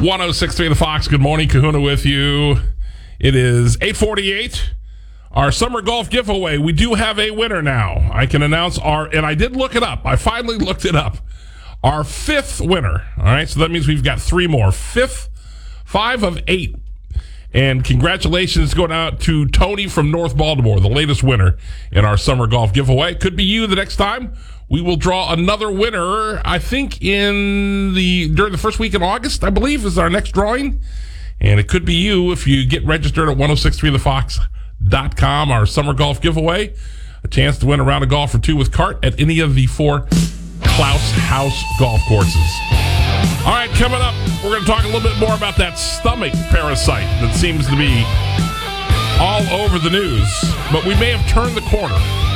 106.3 The Fox. Good morning, Kahuna with you. It is 8:48. Our summer golf giveaway. We do have a winner now. I can announce and I did look it up. I finally looked it up. Our fifth winner. All right, so that means we've got three more. 5 of 8. And congratulations going out to Tony from North Baltimore, the latest winner in our summer golf giveaway. Could be you the next time. We will draw another winner, I think, during the first week in August, I believe, is our next drawing. And it could be you if you get registered at 1063thefox.com, our summer golf giveaway. A chance to win a round of golf or two with cart at any of the 4 Klaus House golf courses. All right, coming up, we're going to talk a little bit more about that stomach parasite that seems to be all over the news. But we may have turned the corner.